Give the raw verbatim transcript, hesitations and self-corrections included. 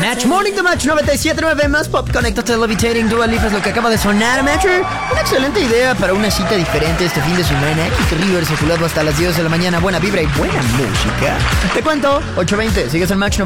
Match Morning de Match noventa y siete punto nueve más pop. Conéctate, Levitating, Dua Lipa es lo que acaba de sonar, Matcher. Una excelente idea para una cita diferente este fin de semana. Kick Rivers circulado hasta las diez de la mañana. Buena vibra y buena música. Te cuento, ocho veinte, sigues en Match